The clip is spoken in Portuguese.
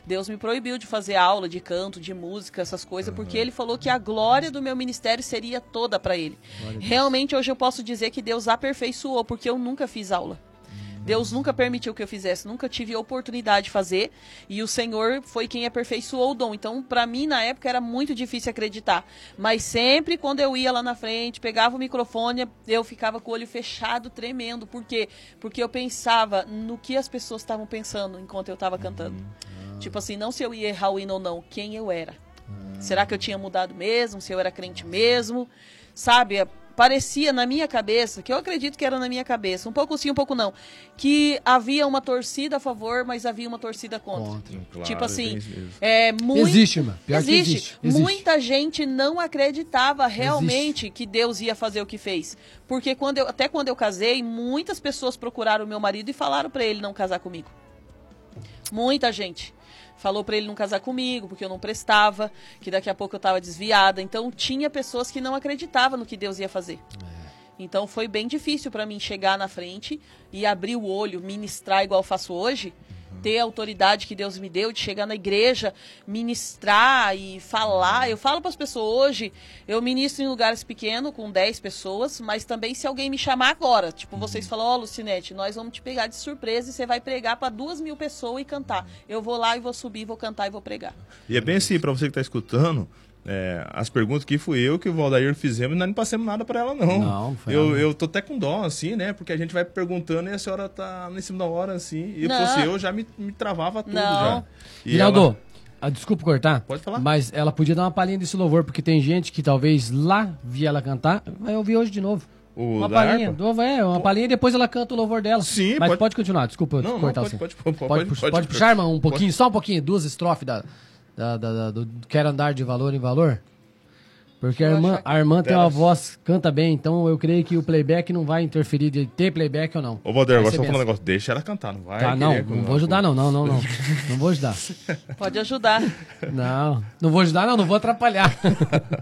Deus me proibiu de fazer aula de canto, de música, essas coisas, porque ele falou que a glória do meu ministério seria toda para ele. Realmente, hoje eu posso dizer que Deus aperfeiçoou, porque eu nunca fiz aula. Deus nunca permitiu que eu fizesse, nunca tive a oportunidade de fazer, e o Senhor foi quem aperfeiçoou o dom. Então, para mim, na época, era muito difícil acreditar. Mas sempre quando eu ia lá na frente, pegava o microfone, eu ficava com o olho fechado, tremendo. Por quê? Porque eu pensava no que as pessoas estavam pensando enquanto eu estava cantando. Tipo assim, não se eu ia errar o hino ou não, quem eu era. Será que eu tinha mudado mesmo? Se eu era crente mesmo? Sabe, parecia na minha cabeça, que eu acredito que era na minha cabeça, um pouco sim, um pouco não, que havia uma torcida a favor, mas havia uma torcida contra. Claro, tipo assim, existe, mano. Pior que existe. Muita gente não acreditava realmente que Deus ia fazer o que fez. Porque até quando eu casei, muitas pessoas procuraram o meu marido e falaram pra ele não casar comigo. Muita gente falou pra ele não casar comigo, porque eu não prestava, que daqui a pouco eu tava desviada. Então tinha pessoas que não acreditavam no que Deus ia fazer. Então foi bem difícil pra mim chegar na frente e abrir o olho, ministrar igual eu faço hoje, ter a autoridade que Deus me deu de chegar na igreja, ministrar e falar. Eu falo para as pessoas hoje, eu ministro em lugares pequenos, com 10 pessoas, mas também se alguém me chamar agora, tipo, vocês falam, ó, Lucinete, nós vamos te pegar de surpresa e você vai pregar para 2.000 pessoas e cantar. Eu vou lá e vou subir, vou cantar e vou pregar. E é bem assim, para você que está escutando, as perguntas que fui eu que o Valdair fizemos, nós não passamos nada para ela, não. Não, foi eu tô até com dó, assim, né? Porque a gente vai perguntando e a senhora tá em cima da hora, assim. E fosse eu, já me travava tudo já. Ginaldo, desculpa cortar. Pode falar. Mas ela podia dar uma palhinha desse louvor, porque tem gente que talvez lá via ela cantar, vai ouvir hoje de novo. Uma palhinha, uma palhinha e depois ela canta o louvor dela. Sim, mas pode continuar, desculpa cortar não, assim. Pode puxar, irmão, um pouquinho, só um pouquinho, 2 estrofes do Quero Andar de Valor em Valor. Porque a irmã tem uma voz, canta bem, então eu creio que o playback não vai interferir de ter playback ou não. Ô, Valdair, agora só falar um negócio, deixa ela cantar, não vai? Tá, não vou ajudar não vou ajudar. Pode ajudar. Não vou ajudar não vou atrapalhar.